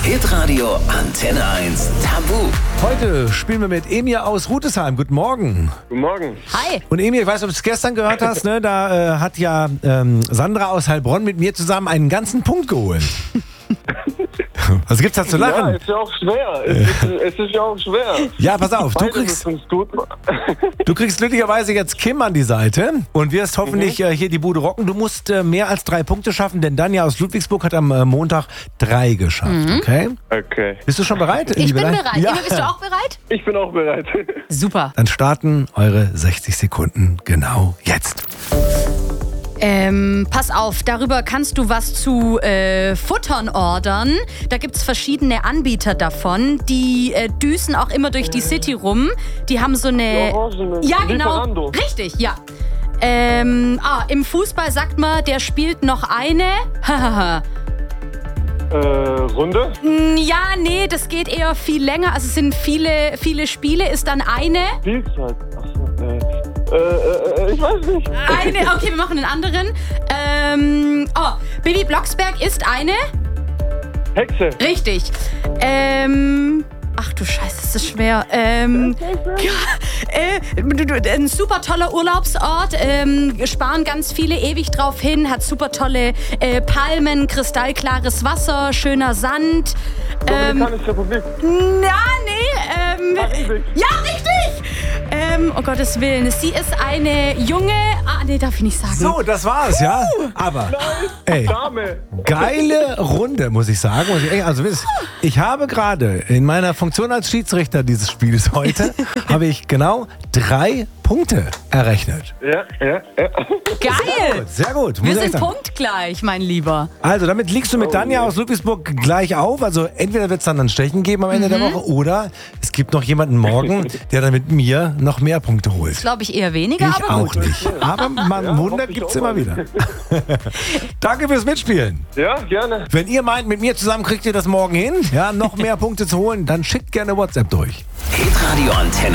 Hitradio Antenne 1 Tabu. Heute spielen wir mit Emir aus Rüdesheim. Guten Morgen. Guten Morgen. Hi. Und Emir, ich weiß nicht, ob du es gestern gehört hast, ne? Da hat ja Sandra aus Heilbronn mit mir zusammen einen ganzen Punkt geholt. Was gibt's da zu Ja, lachen? ist ja auch schwer. Es ist ja auch schwer. Ja, pass auf, du Beides kriegst, ist uns gut. du kriegst glücklicherweise jetzt Kim an die Seite und wirst hoffentlich hier die Bude rocken. Du musst mehr als 3 Punkte schaffen, denn Danja aus Ludwigsburg hat am Montag 3 geschafft, okay? Okay. Bist du schon bereit? Ich bin bereit. Ja. Emil, bist du auch bereit? Ich bin auch bereit. Super. Dann starten eure 60 Sekunden genau jetzt. Pass auf, darüber kannst du was zu Futtern ordern. Da gibt's verschiedene Anbieter davon. Die düsen auch immer durch die City rum. Die haben so eine... Orangen. Ja, genau. Lieferando. Richtig, ja. Im Fußball sagt man, der spielt noch eine... Runde? Ja, nee, das geht eher viel länger. Also es sind viele Spiele, ist dann eine... Spielzeit. Achso, ich weiß nicht. Eine, okay, wir machen einen anderen. Bibi Blocksberg ist eine... Hexe. Richtig. Ach du Scheiße, das ist schwer. Ein super toller Urlaubsort. Sparen ganz viele ewig drauf hin. Hat super tolle Palmen, kristallklares Wasser, schöner Sand. Dominikanische Republik. Karibik. Ja, richtig! Um Gottes Willen. Sie ist eine junge... nee, darf ich nicht sagen. So, das war's, ja? Aber, ey, Dame. geile Runde, muss ich sagen. Also, ich habe gerade in meiner Funktion als Schiedsrichter dieses Spiels heute, habe ich genau 3 Punkte errechnet. Ja. Geil! Sehr gut. muss Wir ich sind sagen. punktgleich, mein Lieber. Also, damit liegst du mit Danja aus Ludwigsburg gleich auf. Also, entweder wird es dann ein Stechen geben am Ende der Woche oder es gibt noch jemanden morgen, der dann mit mir noch mehr Punkte holt. Glaube ich eher weniger, Ich aber auch gut. nicht. Aber man Wunder hoffe ich gibt's auch immer mal. wieder. Danke fürs Mitspielen. Ja, gerne. Wenn ihr meint, mit mir zusammen kriegt ihr das morgen hin, ja, noch mehr Punkte zu holen, dann schickt gerne WhatsApp durch. Hitradio Antenne